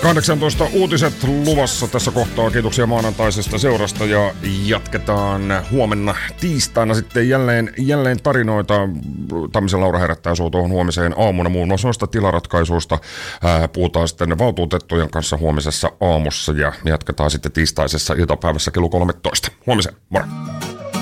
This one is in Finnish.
18 uutiset luvassa tässä kohtaa. Kiitoksia maanantaisesta seurasta ja jatketaan huomenna tiistaina sitten jälleen tarinoita. Tammisen Laura herättää sua tuohon huomiseen aamuna muun muassa noista tilaratkaisuista. Puhutaan sitten valtuutettujen kanssa huomisessa aamussa ja jatketaan sitten tiistaisessa iltapäivässä kello 13. Huomiseen, moro!